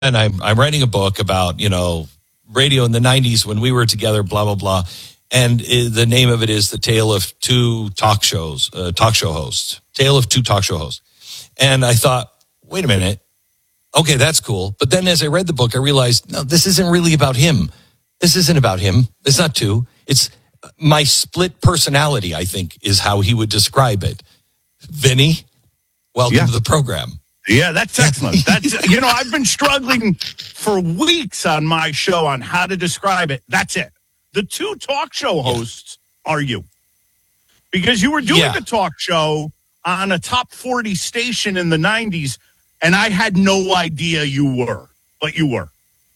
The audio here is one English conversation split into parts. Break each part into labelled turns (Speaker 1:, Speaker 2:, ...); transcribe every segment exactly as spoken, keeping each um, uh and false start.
Speaker 1: and I'm I'm writing a book about, you know, radio in the nineties when we were together, blah, blah, blah. And it, the name of it is The Tale of Two Talk Shows, uh, talk show hosts, Tale of Two Talk Show Hosts. And I thought, wait a minute. Okay, that's cool. But then as I read the book, I realized, no, this isn't really about him. This isn't about him. It's not two. It's my split personality, I think, is how he would describe it. Vinny, welcome
Speaker 2: yeah.
Speaker 1: to the program.
Speaker 2: Yeah, that's excellent. That's, you know, I've been struggling for weeks on my show on how to describe it. That's it. The two talk show hosts yeah. are you. Because you were doing yeah. a talk show on a top forty station in the nineties, and I had no idea you were, but you were.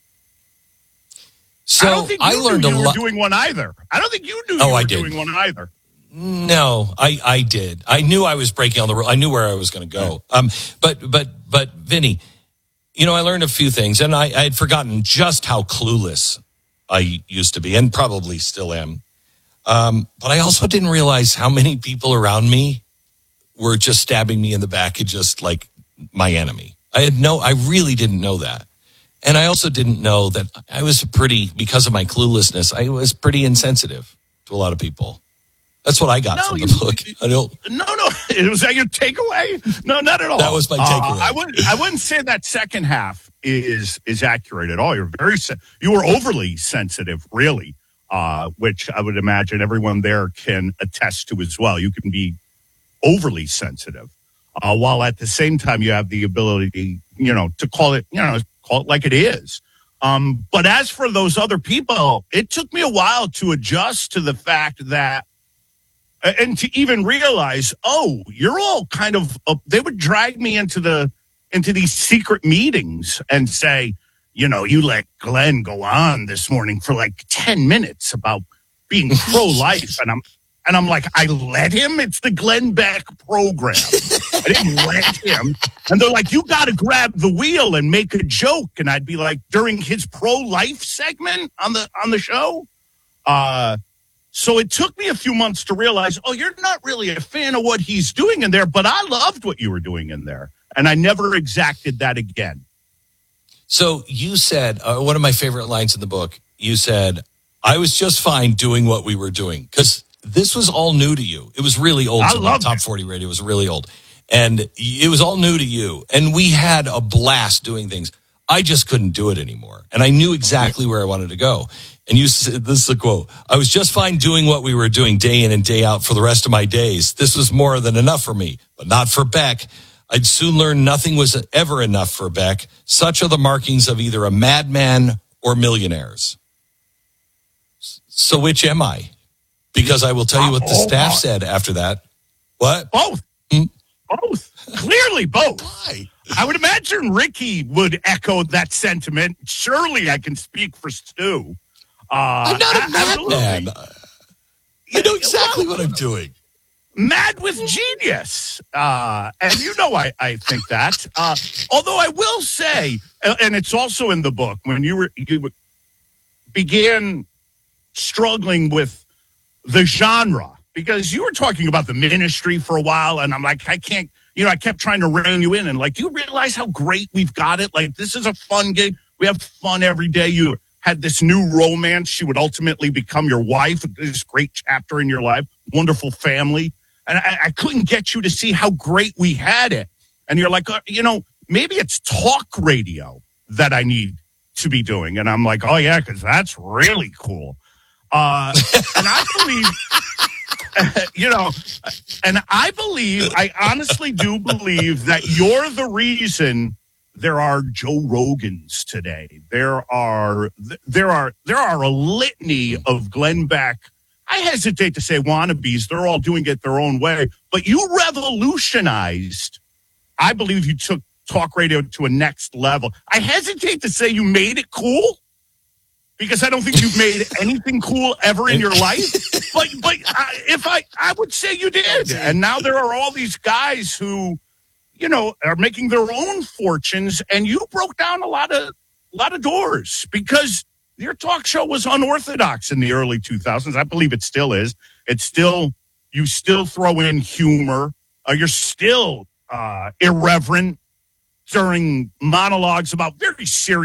Speaker 1: So
Speaker 2: I don't think you
Speaker 1: I learned
Speaker 2: knew you
Speaker 1: a
Speaker 2: were
Speaker 1: lot.
Speaker 2: doing one either. I don't think you knew
Speaker 1: oh,
Speaker 2: you were
Speaker 1: I did.
Speaker 2: doing one either.
Speaker 1: No, I, I did. I knew I was breaking all the rules. I knew where I was going to go. Um, but but but Vinny, you know, I learned a few things, and I, I had forgotten just how clueless I used to be, and probably still am. Um, but I also didn't realize how many people around me were just stabbing me in the back and just like my enemy. I had no, I really didn't know that. And I also didn't know that I was pretty, because of my cluelessness, I was pretty insensitive to a lot of people. That's what I got
Speaker 2: no,
Speaker 1: from
Speaker 2: you,
Speaker 1: the book. I don't.
Speaker 2: No, no. Was that your takeaway? No, not at all.
Speaker 1: That was my takeaway.
Speaker 2: Uh, I wouldn't. I wouldn't say that second half is is accurate at all. You're very. You were overly sensitive, really, uh, which I would imagine everyone there can attest to as well. You can be overly sensitive, uh, while at the same time you have the ability, you know, to call it, you know, call it like it is. Um, but as for those other people, it took me a while to adjust to the fact that. And to even realize, oh, you're all kind of, uh, they would drag me into the, into these secret meetings and say, you know, you let Glenn go on this morning for like ten minutes about being pro-life. And I'm, and I'm like, I let him? It's the Glenn Beck program. I didn't let him. And they're like, you got to grab the wheel and make a joke. And I'd be like, during his pro-life segment on the, on the show, uh, So it took me a few months to realize, oh, you're not really a fan of what he's doing in there, but I loved what you were doing in there. And I never exacted that again.
Speaker 1: So you said, uh, one of my favorite lines in the book, you said, I was just fine doing what we were doing. Because this was all new to you. It was really old.
Speaker 2: I
Speaker 1: so
Speaker 2: love
Speaker 1: Top
Speaker 2: it.
Speaker 1: forty Radio was really old. And it was all new to you. And we had a blast doing things. I just couldn't do it anymore. And I knew exactly where I wanted to go. And you said, this is a quote, I was just fine doing what we were doing day in and day out for the rest of my days. This was more than enough for me, but not for Beck. I'd soon learn nothing was ever enough for Beck. Such are the markings of either a madman or millionaires. So which am I? Because I will tell you what the staff said after that. What?
Speaker 2: Both.
Speaker 1: Hmm?
Speaker 2: Both. Clearly both.
Speaker 1: Why?
Speaker 2: I would imagine Ricky would echo that sentiment. Surely I can speak for Stu. Uh,
Speaker 1: I'm not a madman. I know exactly what I'm doing.
Speaker 2: Mad with genius. Uh, and you know I, I think that. Uh, although I will say, and it's also in the book, when you were you began struggling with the genre, because you were talking about the Ministry for a while, and I'm like, I can't, you know, I kept trying to rein you in, and like, do you realize how great we've got it? Like, this is a fun gig. We have fun every day. You had this new romance. She would ultimately become your wife. This great chapter in your life, wonderful family. And I, I couldn't get you to see how great we had it. And you're like, uh, you know, maybe it's talk radio that I need to be doing. And I'm like, oh, yeah, because that's really cool. Uh, and I believe, you know, and I believe, I honestly do believe that you're the reason there are Joe Rogans today. There are, there are, there are a litany of Glenn Beck. I hesitate to say wannabes. They're all doing it their own way. But you revolutionized, I believe you took talk radio to a next level. I hesitate to say you made it cool, because I don't think you've made anything cool ever in your life. But but I, if I, I would say you did. And now there are all these guys who, you know, are making their own fortunes. And you broke down a lot of, a lot of doors, because your talk show was unorthodox in the early two thousands. I believe it still is. It's still, you still throw in humor. Uh, you're still uh, irreverent. during monologues about very serious